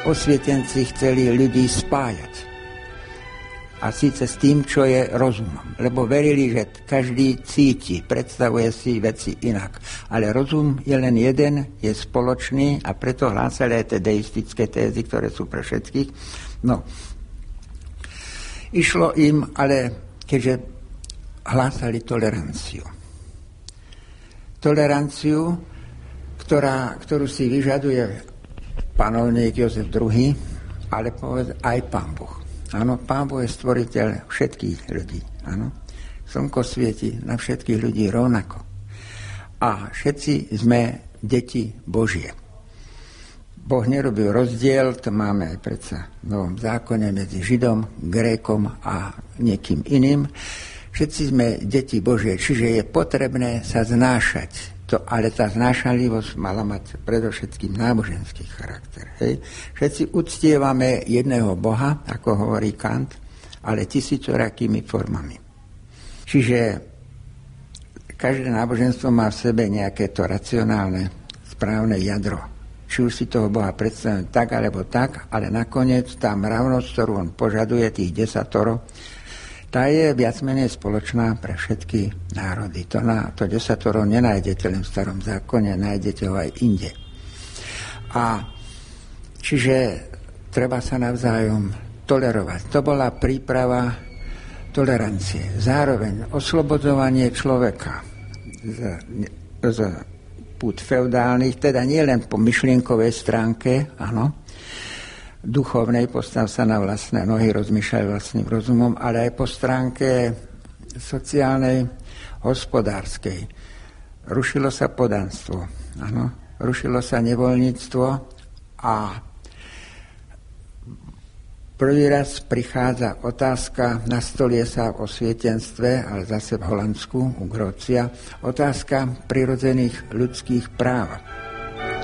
osvietenci chceli ľudí spájať. A síce s tým, čo je rozumom. Lebo verili, že každý cíti, predstavuje si veci inak. Ale rozum je len jeden, je spoločný a preto hlásali aj tie deistické tézy, ktoré sú pre všetkých. No, išlo im, ale keďže hlásali toleranciu. Toleranciu, ktorú si vyžaduje panovník Jozef II, ale aj Pán Boh. Áno, Pán Boh je stvoriteľ všetkých ľudí. Áno. Slnko svieti na všetkých ľudí rovnako. A všetci sme deti Božie. Boh nerobil rozdiel, to máme aj predsa v Novom zákone medzi Židom, Grékom a niekým iným. Všetci sme deti Božie, čiže je potrebné sa znášať. Ale tá znášanlivosť mala mať predovšetkým náboženský charakter. Hej. Všetci uctievame jedného Boha, ako hovorí Kant, ale tisícorakými formami. Čiže každé náboženstvo má v sebe nejaké to racionálne, správne jadro. Či už si toho Boha predstavíme tak, alebo tak, ale nakoniec tá mravnosť, ktorú on požaduje, tých 10, tá je viac menej spoločná pre všetky národy. To 10 nenájdete len v Starom zákone, nájdete ho aj inde. A čiže treba sa navzájom tolerovať. To bola príprava tolerancie. Zároveň oslobodzovanie človeka z pút feudálnych, teda nie len po myšlienkovej stránke, áno, duchovnej, postav sa na vlastné nohy, rozmýšľaj vlastným rozumom, ale aj po stránke sociálnej, hospodárskej. Rušilo sa podanstvo, áno, rušilo sa nevoľníctvo a prvý raz prichádza otázka, nastolie sa v osvietenstve, ale zase v Holandsku, u Grócia, otázka prirodzených ľudských práv.